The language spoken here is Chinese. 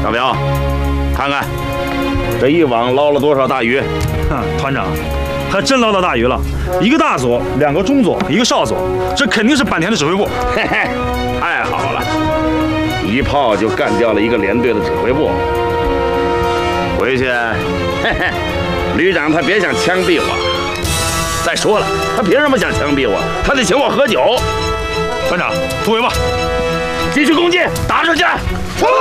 小苗，看看这一网捞了多少大鱼？ 团长，还真捞到大鱼了，一个大佐，2个中佐，一个少佐，这肯定是坂田的指挥部。 嘿嘿，太好了，一炮就干掉了一个连队的指挥部。回去，嘿嘿，旅长他别想枪毙我。再说了，他凭什么想枪毙我？他得请我喝酒。 团长，突围吧， 继续攻击，打出去！冲！